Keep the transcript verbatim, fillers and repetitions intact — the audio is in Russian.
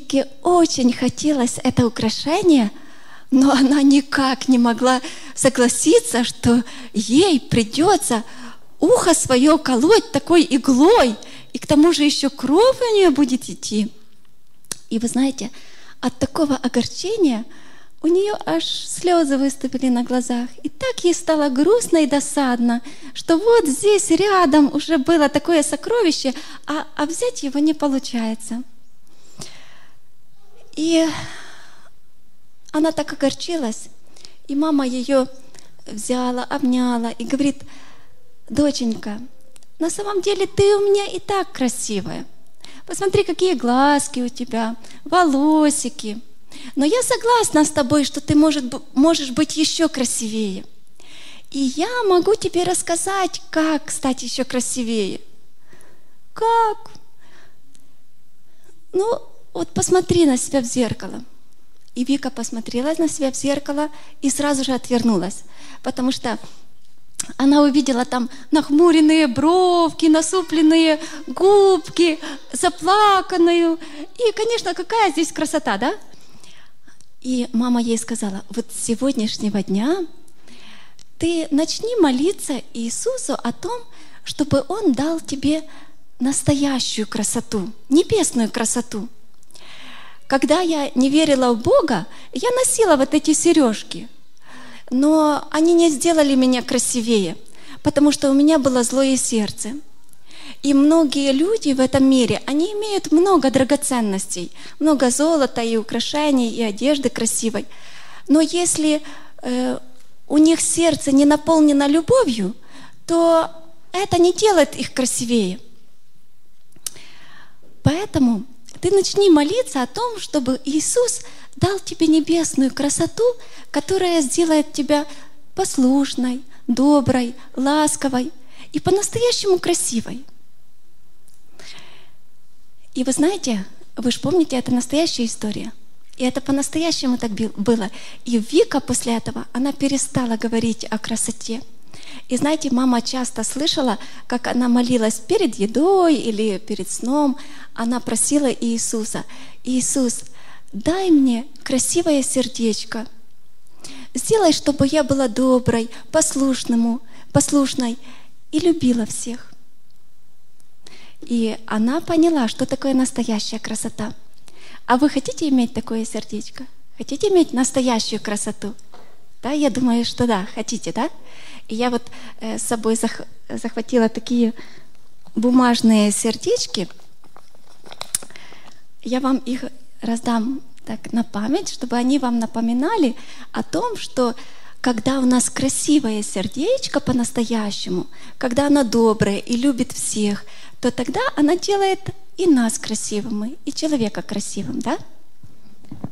Вике очень хотелось это украшение, но она никак не могла согласиться, что ей придется ухо свое колоть такой иглой, и к тому же еще кровь у нее будет идти. И вы знаете, от такого огорчения у нее аж слезы выступили на глазах. И так ей стало грустно и досадно, что вот здесь рядом уже было такое сокровище, а, а взять его не получается. И она так огорчилась, и мама ее взяла, обняла и говорит: доченька, на самом деле ты у меня и так красивая. Посмотри, какие глазки у тебя, волосики. Но я согласна с тобой, что ты может, можешь быть еще красивее. И я могу тебе рассказать, как стать еще красивее. Как? Ну, вот посмотри на себя в зеркало. И Вика посмотрела на себя в зеркало и сразу же отвернулась, потому что она увидела там нахмуренные бровки, насупленные губки, заплаканную. И, конечно, какая здесь красота, да? И мама ей сказала: вот с сегодняшнего дня ты начни молиться Иисусу о том, чтобы Он дал тебе настоящую красоту, небесную красоту. Когда я не верила в Бога, я носила вот эти сережки, но они не сделали меня красивее, потому что у меня было злое сердце. И многие люди в этом мире, они имеют много драгоценностей, много золота и украшений, и одежды красивой. Но если э, у них сердце не наполнено любовью, то это не делает их красивее. Поэтому ты начни молиться о том, чтобы Иисус дал тебе небесную красоту, которая сделает тебя послушной, доброй, ласковой и по-настоящему красивой. И вы знаете, вы же помните, это настоящая история. И это по-настоящему так было. И Вика после этого, она перестала говорить о красоте. И знаете, мама часто слышала, как она молилась перед едой или перед сном. Она просила Иисуса: Иисус, дай мне красивое сердечко. Сделай, чтобы я была доброй, послушному, послушной и любила всех. И она поняла, что такое настоящая красота. А вы хотите иметь такое сердечко? Хотите иметь настоящую красоту? Да, я думаю, что да, хотите, да? И я вот э, с собой зах- захватила такие бумажные сердечки. Я вам их раздам так на память, чтобы они вам напоминали о том, что когда у нас красивое сердечко по-настоящему, когда оно доброе и любит всех, то тогда она делает и нас красивыми, и человека красивым, да?